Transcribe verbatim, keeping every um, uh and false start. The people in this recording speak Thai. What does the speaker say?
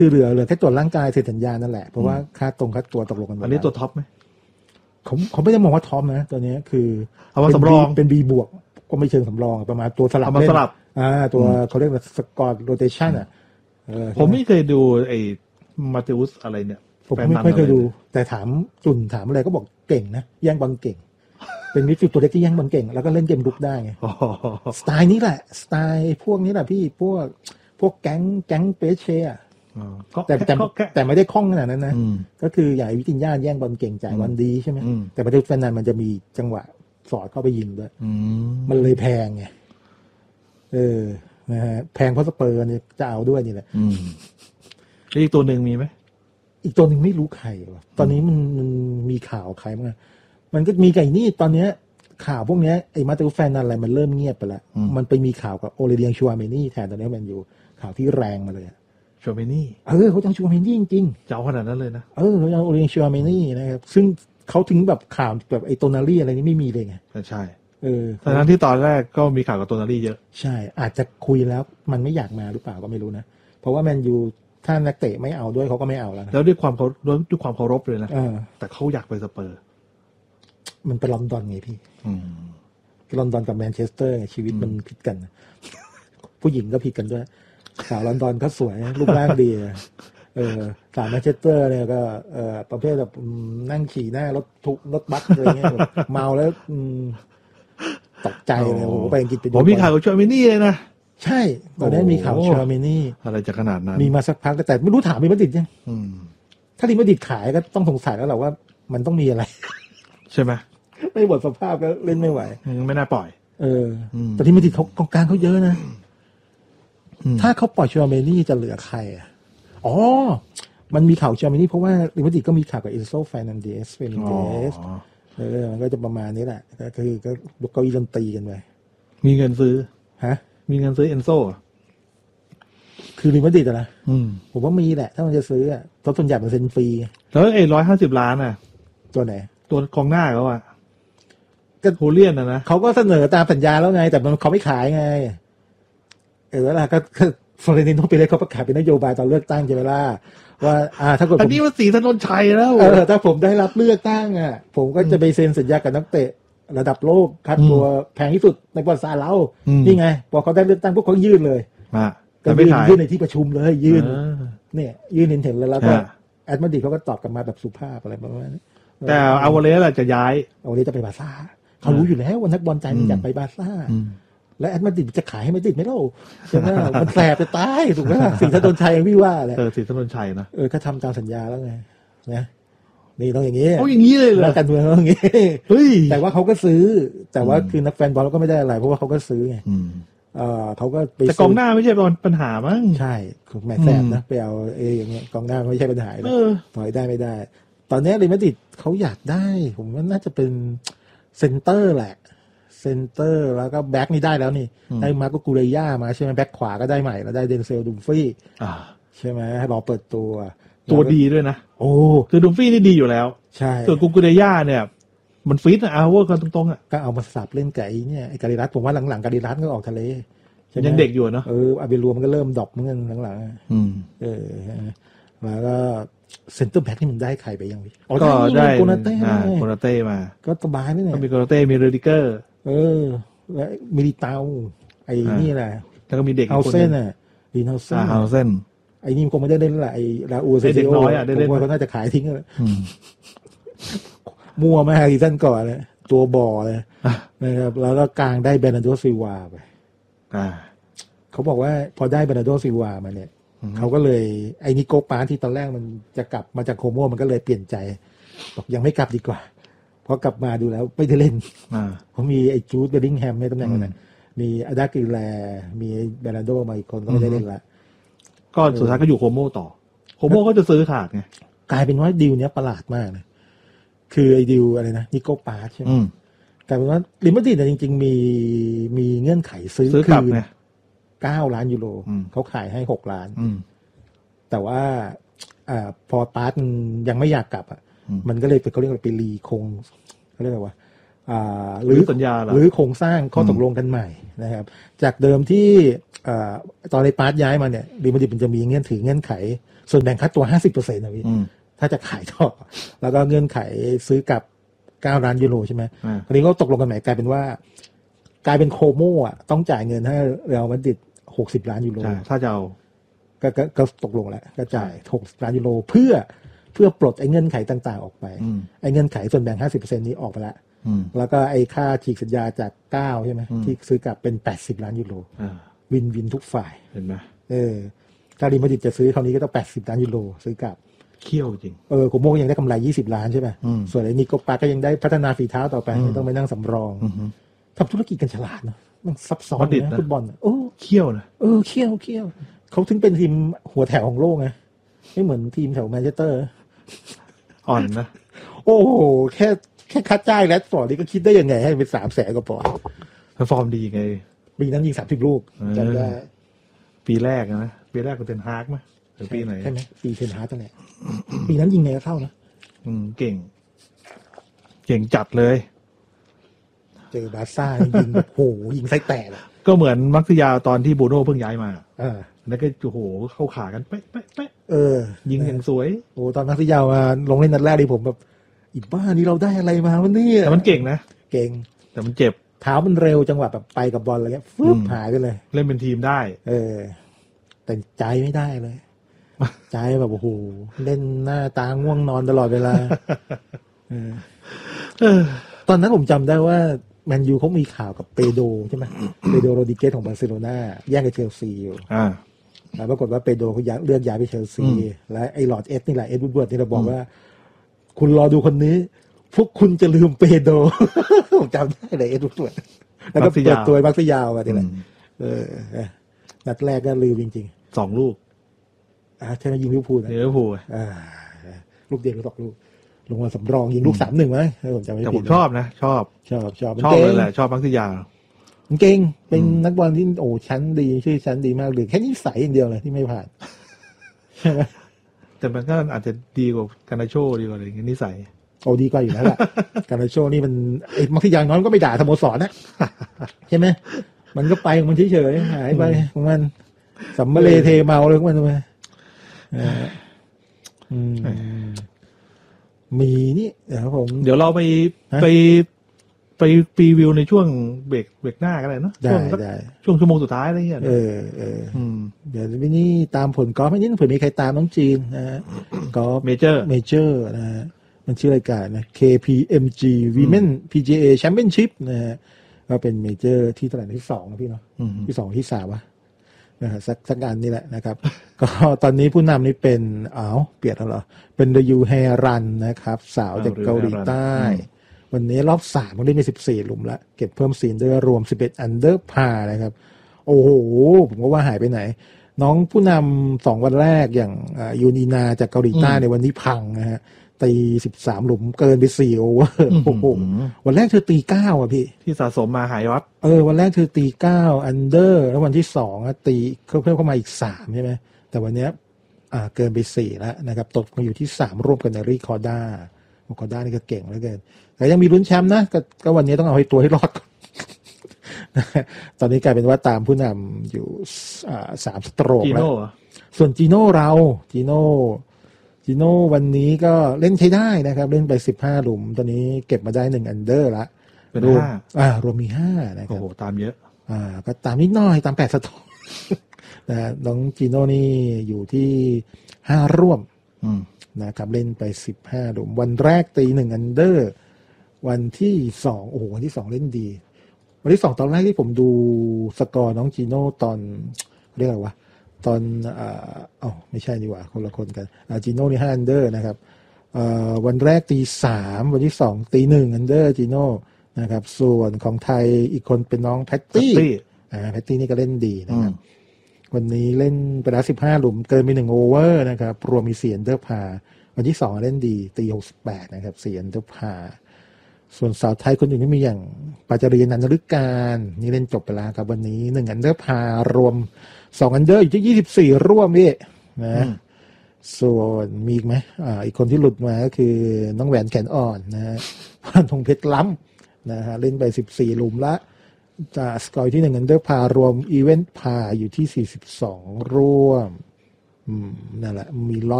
คือเหลือเหลือแค่ตรวจร่างกายเซ็นสัญญานั่นแหละเพราะว่าค่าตรงค่าตัวตกลงกันอันนี้ตัวท็อปไหมเขาเขาไม่ได้มองว่าท็อปนะตัวนี้คือเอามาสำรองเป็น B บวกก็ไม่เชิงสำรองประมาณตัวสลับมาสลับอ่าตัวเขาเรียกว่าสกอร์โรเทชันอ่ะผมไม่เคยดูไอ้มาติอุสอะไรเนี่ยผมไม่ไม่เคยดูแต่ถามจุนถามอะไรก็บอกเก่งนะแย่งบอลเก่งเป็นมิดฟิลด์ตัวเล็กที่แย่งบอลเก่งแล้วก็เล่นเกมรุกได้ไงสไตล์นี้แหละสไตล์พวกนี้แหละพี่พวกพวกแก๊งแก๊งเปเช่อะแต่แต่แต่ไม่ได้คล่องขนาดนั้นนะก็คืออย่างวิติญญาแย่งบอลเก่งจ่ายบอลดีใช่ไหมแต่ประเด็นแฟนนั้นมันจะมีจังหวะสอดเข้าไปยิงด้วยมันเลยแพงไงเออนะฮะแพงเพราะสเปอร์เนี่ยจะเอาด้วยนี่แหละอีกตัวหนึ่งมีไหมอีกตัวหนึ่งไม่รู้ใครวะตอนนี้มันมันมีข่าวใครมั้งมันก็มีไก่นี่ตอนเนี้ยข่าวพวกเนี้ยไอ้มาติอุสแฟนนั้นอะไรมันเริ่มเงียบไปแล้วมันไปมีข่าวกับโอเลเดียงชัวเมนี่แทนตอนนี้แมนยูข่าวที่แรงมาเลยชัวเมนี่เออเขาจังชัวเมนี่จริงๆจะเอาขนาดนั้นเลยนะเออเขาจังโอเลเดียงชัวเมนี่นะครับซึ่งเขาถึงแบบข่าวแบบไอ้โตนารี่อะไรนี่ไม่มีเลยไงใช่เออทั้งที่ตอนแรกก็มีข่าวกับโตนารี่เยอะใช่อาจจะคุยแล้วมันไม่อยากมาหรือเปล่าก็ไม่รู้นะเพราะว่าแมนยูถ้านักเตะไม่เอาด้วยเขาก็ไม่เอาแล้วนะแล้วด้วยความเขาด้วยความเคารพเลยนะแต่เขาอยากไปสเปอร์มันเป็นลอนดอนไงพี่ลอนดอนกับแมนเชสเตอร์ชีวิตมันผิดกันผู้หญิงก็ผิดกันด้วยสาวลอนดอนก็สวยรูปร่างดีเออสาวแมนเชสเตอร์เนี่ยก็เออประเภทแบบนั่งขี่หน้ารถทุกรถบัสอะไรเงี้ยเมาแล้วตกใจเลยโอ้โหไปอังกฤษไปดูผมมีข่าวกับชัวเมนี่เลยนะใช่ตอนนี้มีข่าวชัวเมนี่อะไรจะขนาดนั้นมีมาสักพักแต่ไม่รู้ถามมีมาดิดยังถ้าทีมาดิดขายก็ต้องสงสัยแล้วแหละว่ามันต้องมีอะไรใช่ไหมไม่หมดสภาพก็เล่นไม่ไหวไม่น่าปล่อยเออแต่ที่มาดิดเขากองกลางเขาเยอะนะถ้าเขาปล่อยชัวเมนี่จะเหลือใครอ่ะอ๋อมันมีข่าวชัวเมนี่เพราะว่าลิเวอร์พูลก็มีข่าวกับเอโซแฟนันเดสเฟนันเดสเออมันก็จะประมาณนี้แหละก็คือก็บุกเก้าอี้ดนตรีกันไปมีเงินซื้อฮะมีเงินซื้อเอนโซคือลิเวอร์พูลนะผมว่ามีแหละถ้ามันจะซื้ออ่ะเพราะส่วนใหญ่มันเซ็นฟรีแล้วไอ้ร้อยห้าสิบล้านอ่ะตัวไหนตัวกองหน้าเขาอ่ะก็โฮเลียนนะนะเขาก็เสนอตามสัญญาแล้วไงแต่มันเขาไม่ขายไงเออแล้วล่ะก็ฟลอเรนติโนเปเรสเขาประกาศเป็นนโยบายตอนเลือกตั้งใช่ไหมล่ะว่าอ่าถ้าเกิดอันนี้มันสีถนนชัยแล้วเออถ้าผมได้รับเลือกตั้งอ่ะผมก็จะไปเซ็นสัญญากับนักเตะระดับโลกคัดตัวแพงที่สุดในประวัติศาสตร์เรานี่ไงพอเขาได้เลือกตั้งพวกเขายื่นเลยก็ยื่นยื่นในที่ประชุมเลยยื่นเนี่ยยื่นเห็นเห็นแล้วก็แอดมาดริดเขาก็ตอบกลับมาแบบสุภาพอะไรประมาณนี้แต่อาวาเรสจะย้ายอาวาเรสจะไปบาร์ซ่าเขารู้อยู่แล้วว่านักบอลใจมันอยากไปบาร์ซ่าและแอดมาดริดจะขายให้มาดริดไม่เล่าใช่ไหมมันแสบไปตายถูกไหมสีถนนชัยพี่ว่าแหละเออสีถนนชัยนะเออเขาทำตามสัญญาแล้วไงนะนี่ต้องอย่างนี้โอ้อย่างนี้เลยเหรอการเมืองต้องอย่างนี้เฮ้ยแต่ว่าเขาก็ซื้อแต่ว่าคือนักแฟนบอลเราก็ไม่ได้อะไรเพราะว่าเขาก็ซื้อไงเออเขาก็ไปแต่กองหน้าไม่ใช่ปัญหามั้งใช่แม่แสบนะไปเอาเออย่างเงี้ยกองหน้าไม่ใช่ปัญหาเลยถอยได้ไม่ได้ตอนนี้เรอัลมาดริดเขาอยากได้ผมว่าน่าจะเป็นเซนเตอร์แหละเซนเตอร์แล้วก็แบ็คนี่ได้แล้วนี่ได้มาก็กูเรย่ามาใช่ไหมแบ็คขวาก็ได้ใหม่แล้วได้เดนเซลดุมฟี่ใช่ไหมให้รอเปิดตัวตัวดีด้วยนะโอ้คือดุมฟี่นี่ดีอยู่แล้วใช่ส่วนกูกูเรย่าเนี่ยมันฟิตนะเอาว่ากันตรงๆอ่ะก็เอามาสับเล่นไก่เนี่ยไอ้การิรัสผมว่าหลังๆการิรัสก็ออกทะเลยังเด็กอยู่เนาะเอออาเบรัวมันก็เริ่มดรอปเหมือนกันหลังๆอืมเออแล้วก็เซ็นเตอร์แบ็กนี่มันได้ใครไปยังพี่ก็ได้โคนาเต้โคนาเต้มาก็สบายนี่เนี่ยก็มีโคนาเต้มีเรดิเกอร์เออแล้วมิลิตาไอ้นี่แหละแล้วก็มีเด็กเฮาเซ่นอ่ะลีนเฮาเซ่นเฮาเซ่นไอ้นี่คงไม่ได้เล่นละไอ้ลาอูเซซิโอผมว่าเขาน่าจะขายทิ้งแล้วมัวมากซีซั่นก่อนเลยตัวบ่อเลยนะครับแล้วก็กลางได้เบรนันโดซิลวาไปเขาบอกว่าพอได้เบรนันโดซิลวามาเนี่ยเขาก็เลยไอ้นิโกปาที่ตอนแรกมันจะกลับมาจากโคโมมันก็เลยเปลี่ยนใจบอกยังไม่กลับดีกว่าพอกลับมาดูแล้วไม่ได้เล่นเขามีไอ้จูดเบลลิงแฮมในตำแหน่งนั้นมีอาดากิแลมีเบรนันโดมาอีกคนก็ไม่ได้เล่นละก็สุดท้ายก็อยู่โคโมต่อโคโมก็จะซื้อขาดไงกลายเป็นว่าดีลเนี้ยประหลาดมากเลยคือไอ้ดีลอะไรนะนิโกปาใช่ไหมกลายเป็นว่าลิมาดริดจริงๆมีมีเงื่อนไขซื้อคืนเก้าล้านยูโรเขาขายให้หกล้านแต่ว่าอ่าพอปาร์ตยังไม่อยากกลับอ่ะมันก็เลยไปเขาเรียกว่าไปรีคงเขาเรียกว่าอ่าหหรืรือ อสัญญาเหรอหรือโครงสร้างข้อตกลงกันใหม่นะครับจากเดิมที่อ่าตอนในปาร์ตย้ายมาเนี่ยเรอัลมาดริดมันจะมีเงื่อนถือเงื่อนไขส่วนแบ่งค่าตัว ห้าสิบเปอร์เซ็นต์ นะพี่อืมถ้าจะขายต่อแล้วก็เงื่อนไขซื้อกลับเก้าล้านยูโรใช่ไหมอ่าคราวนี้ก็ตกลงกันใหม่กลายเป็นว่ากลายเป็นโคโม่อะต้องจ่ายเงินให้เรอัลมาดริดหกสิบล้านยูโรใช่ถ้าจะเอาก็ก็ก็ตกลงแล้วก็จ่ายหกสิบล้านยูโรเพื่อเพื่อปลดไอ้เงื่อนไขต่างๆออกไปอืมไอ้เงื่อนไขส่วนแบ่ง ห้าสิบเปอร์เซ็นต์ นี้ออกไปแล้วอืมแล้วก็ไอ้ค่าฉีกสัญญาจากเก้าใช่ไหมอืมที่ซื้อกลับเป็นแปดสิบล้านยูโรอ่าวินวินทุกฝ่ายเห็นไหมเออถ้าเรอัลมาดริดจะซื้อคราวนี้ก็ต้องแปดสิบล้านยูโรซื้อกลับเขี้ยวจริงเออโคโม่ยังได้กำไรยี่สิบล้านใช่ไหมอืมส่วนไอ้นิโกปาก็ยังได้พัฒนาฝีเท้าต่อไปอืมไม่ต้องไปนั่งสำรองอือฮึทำธุรกิจกันฉลาดเนาะมันซับซ้อนมาดริดนะนะฟุตบอลอะโอ้เขี้ยวนะเออเขี้ยวเขี้ยวเขาถึงเป็นทีมหัวแถวของโลกไงไม่เหมือนทีมแถวแมนเชสเตอร์อ่อนนะโอ้โหแค่แค่ค่าจ้างแรดฟอร์ดนี่ก็คิดได้ยังไงให้เป็นสามแสนกว่าปอนด์ฟอร์มดีไงปีนั้นยิงสามสิบลูกเออจำได้ปีแรกนะปีแรกก็เป็นฮาร์กไหมหรือปีไหนใช่ไหมปีเทนฮาร์ตนั่นแหละปีนั้นยิงไงก็เข้านะอืมเก่ง เก่งจัดเลยเจอบาร์ซ่านี่ยิงแบบโหยิงไส้แตกอะก็เหมือนมักซิยาตอนที่บูโน่เพิ่งย้ายมาอ่าแล้วก็โอ้โหเข้าขากันเป๊ะเป๊ะเป๊ะเออยิงอย่างสวยโอ้ตอนนักที่ยาวมาลงเล่นนัดแรกนี่ผมแบบอีบ้านี่เราได้อะไรมาวันนี้แต่มันเก่งนะเก่งแต่มันเจ็บเท้ามันเร็วจังหวะแบบไปกับบอลอะไรเงี้ยฟึบอืมหายไปเลยเล่นเป็นทีมได้เออ แต่ใจไม่ได้เลย ใจแบบโอ้โหเล่นหน้าตาง่วงนอนตลอดเวลาเออเออตอนนั้นผมจำได้ว่าแมนยูเขามีข่าวกับเปโดใช่ไหมเปโดโรดิเกสของบาร์เซโลนาแย่งกับเชลซีอยู่อ่าแล้วปรากฏว่าเปโดเขาย้ายเลือกย้ายไปเชลซีอืมและไอ้หลอดเอสนี่แหละเอ็ดวูดเวิร์ดนี่เราบอกว่า คุณรอดูคนนี้ พวกคุณจะลืมเปโด ผมจำได้เลยเอ็ดวูดเวิร์ดแล้วก็เปิดตัวมักซิยาวมาทีละเออเออนัดแรกก็ลืมจริงสองลูกๆอ่าใช่ไหมยิงลิเวอร์พูลนะเดี๋ยวพูลอ่าลูกเดียวหรือสองลูกลงมาสำรองยิงลูกสามหนึ่งมั้ยเออผมจำไม่แต่ผผิดมชอบนะ ชอบชอบชอบชอบก่งเลยแหละ ชอบมักซิยามันเก่งเป็นนักบอลที่โอ้ชั้นดีชื่อชั้นดีมากเลยแค่นิสัยอย่างเดียวเลยที่ไม่ผ่านใช่ไหมแต่มันก็อาจจะดีกว่าการนาโชดีกว่าอะไรอย่างเงี้ยนิสัยโอ้ดีกว่าอยู่แล้วล่ะ การนาโชนี่มันไอ้มักที่อย่างน้อยมันก็ไม่ด่าสโมสรนะ ใช่ไหมมันก็ไปของมันเฉยๆหายไปของมันสัมมาเลเทเมาเลยของมันทำไมเอออืมมีนี่เดี๋ยวผมเดี๋ยวเราไปฮะไปไปรีวิวในช่วงเบรกเบรกหน้ากันเลยเนาะได้ช่วงสักได้ช่วงชั่วโมงสุดท้ายอะไรเงี้ยเออเอออืมเดี๋ยววินี่ตามผลกอล์ฟไม่นิดเผื่อมีใครตามน้องจีนนะฮะกอล์ฟเมเจอร์เมเจอร์นะฮะมันชื่อรายการนะ เค พี เอ็ม จี Women พี จี เอ Championship นะฮะก็เป็นเมเจอร์ที่เท่าไหร่ที่สองนะพี่เนาะอืมที่สองที่สามวะนะฮะสักสักงานนี่แหละนะครับ ก็ตอนนี้ผู้นำนี่เป็นอ้าวเปลี่ยนแล้วเหรอเป็นเดยูแฮรันนะครับ สาวจากเกาหลีใต้ วันนี้รอบสามเขาได้มีสิบสี่หลุมละเก็บเพิ่มสีนด้วยรวมสิบเอ็ดอันเดอร์พานะครับ โอ้โห ผมก็ว่าหายไปไหน น้องผู้นำสองวันแรกอย่างอ่ายูนีนาจากเกาหลีใต้ในวันนี้พังนะฮะตีสิบสามหลุมเกินไปสี่โอเวอร์โอ้โหวันแรกเธอตีเก้าอ่ะพี่ที่สะสมมาหายวัดเออวันแรกเธอตีเก้าอันเดอร์แล้ววันที่สองอะตีเพิ่มเข้ามาอีกสามใช่ไหมแต่วันเนี้ยอ่าเกินไปสี่แล้วนะครับตกมาอยู่ที่สามร่วมกันในรีคอร์ด้ารีคอร์ด้านี่ก็เก่งเหลือเกินแต่ยังมีลุ้นแชมป์นะกก็วันนี้ต้องเอาให้ตัวให้รอดก่อน ตอนนี้กลายเป็นว่าตามผู้นำอยู่อ่าสามสโตรกจีแล้วโน่เหรอส่วนจีโน่เราจีโน่จีโน่วันนี้ก็เล่นใช้ได้นะครับ เล่นไปสิบห้าหลุม ตอนนี้เก็บมาได้หนึ่งอันเดอร์ละเป็นรวมห้าอ่ารวมมีห้านะคโอ้รับโหตามเยอะอ่าก็ตามนิดหน่อยตามแปดสโตรก นะฮะน้องจีโน่นี่อยู่ที่ห้าร่วมอืมนะครับเล่นไปสิบห้าหลุม วันแรกตีหนึ่งอันเดอร์วันที่สองโอ้โหวันที่สองเล่นดี วันที่สองตอนแรกที่ผมดูสกอร์น้องจีโน่ตอนเรียกอะไรวะตอนอ่าอ๋อไม่ใช่ดีกว่าคนละคนกันอ่าจีโน่นี่ห้าอันเดอร์นะครับเอ่อวันแรกตีสามวันที่สองตีหนึ่งอันเดอร์จีโน่นะครับส่วนของไทยอีกคนเป็นน้องแพตตี้แพตตี้อ่าแพตตี้นี่ก็เล่นดีนะอืครัมบ วันนี้เล่นไปแล้วสิบห้าหลุมเกินไปหนึ่งโอเวอร์นะครับรวมมีสี่อันเดอร์พาวันที่สองเล่นดีตีหกสิบแปดนะครับสี่อันเดอร์พาส่วนสาวไทยคนอื่นไม่มีอย่างปาจารีนันทฤการนี่เล่นจบไปแล้วครับวันนี้หนึ่งอันเดอร์พารวมสองอันเดอร์อยู่ที่ยี่สิบสี่ร่วมนี่นะส่วนมีอีกไหมอ่าอีกคนที่หลุดมาก็คือน้องแหวนแขนอ่อนนะฮะพานธงเพชรล้ำนะฮะเล่นไปสิบสี่หลุมละจากสกอร์ที่หนึ่งอันเดอร์พารวมอีเวนต์พาอยู่ที่สี่สิบสองร่วมอืมนั่นแหละมีลอ